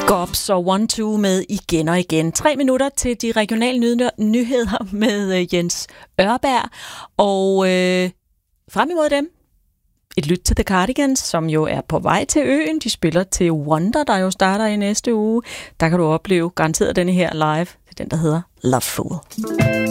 Gops og 1-2 med igen og igen. 3 minutter til de regionale nyheder med Jens Ørberg. Og frem imod dem, et lyt til The Cardigans, som jo er på vej til øen. De spiller til Wonder, der jo starter i næste uge. Der kan du opleve garanteret denne her live. Det er den, der hedder Love Fool.